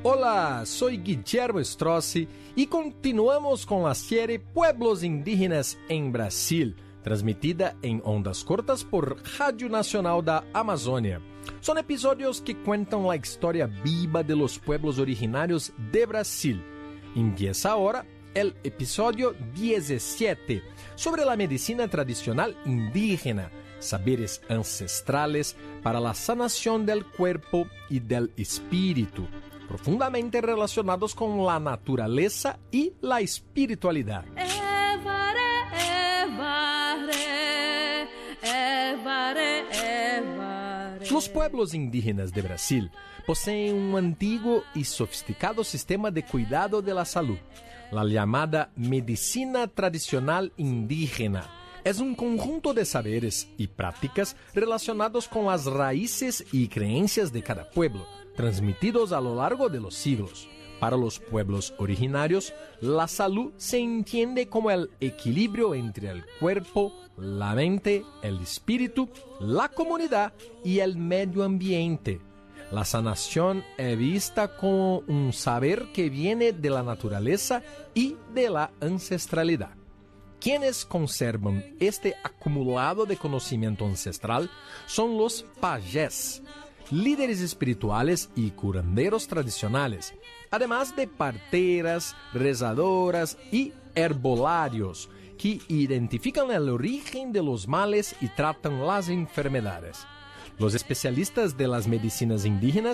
Hola, soy Guillermo Strozzi y continuamos con la serie Pueblos Indígenas en Brasil, transmitida en ondas cortas por Rádio Nacional da Amazônia. Son episodios que cuentan la historia viva de los pueblos originarios de Brasil. Empieza ahora el episodio 17 sobre la medicina tradicional indígena, saberes ancestrales para la sanación del cuerpo y del espíritu, profundamente relacionados con la naturaleza y la espiritualidad. Los pueblos indígenas de Brasil poseen un antiguo y sofisticado sistema de cuidado de la salud, la llamada medicina tradicional indígena. Es un conjunto de saberes y prácticas relacionados con las raíces y creencias de cada pueblo, transmitidos a lo largo de los siglos. Para los pueblos originarios, la salud se entiende como el equilibrio entre el cuerpo, la mente, el espíritu, la comunidad y el medio ambiente. La sanación es vista como un saber que viene de la naturaleza y de la ancestralidad. Quienes conservan este acumulado de conocimiento ancestral son los pajés, líderes espirituales y curanderos tradicionales, además de parteras, rezadoras y herbolarios, que identifican el origen de los males y tratan las enfermedades. Los especialistas de las medicinas indígenas